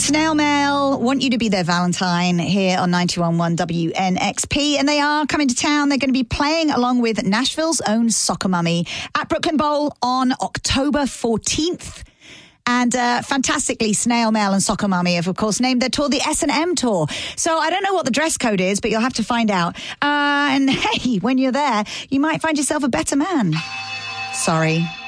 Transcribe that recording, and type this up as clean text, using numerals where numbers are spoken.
Snail Mail want you to be their Valentine here on 91.1 WNXP, and they are coming to town. They're going to be playing along with Nashville's own Soccer Mummy at Brooklyn Bowl on October 14th. And fantastically, Snail Mail and Soccer Mummy have, of course, named their tour the S&M Tour. So I don't know what the dress code is, but you'll have to find out. And hey, when you're there, you might find yourself a better man. Sorry.